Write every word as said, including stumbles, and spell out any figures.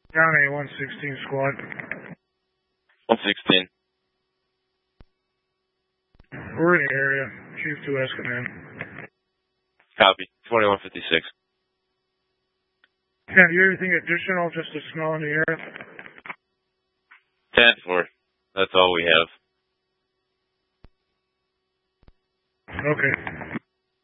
Down A one sixteen squad. one sixteen. We're in the area. Chief two S command. Copy. twenty-one fifty-six. Ken, do you have anything additional just to smell in the area? ten four. That's all we have. Okay.